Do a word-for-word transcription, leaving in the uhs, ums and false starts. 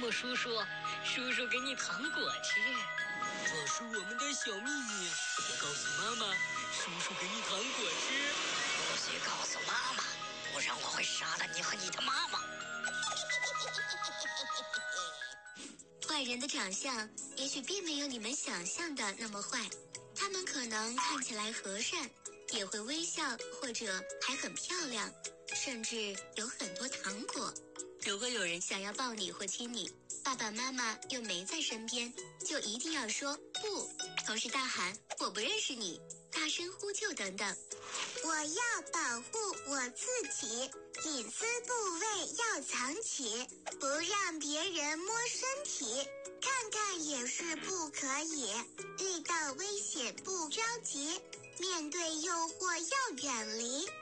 诉叔叔，叔叔给你糖果吃。 这是我们的小秘密，别告诉妈妈，叔叔给你糖果吃。 不许告诉妈妈，不然我会杀了你和你的妈妈。 坏人的长相也许并没有你们想象的那么坏，他们可能看起来和善，也会微笑，或者还很漂亮，甚至有很多糖果。如果有人想要抱你或亲你，爸爸妈妈又没在身边，就一定要说不，同时大喊我不认识你，大声呼救等等。 我要保护我自己，隐私部位要藏起，不让别人摸身体，看看也是不可以。遇到危险不着急，面对诱惑要远离。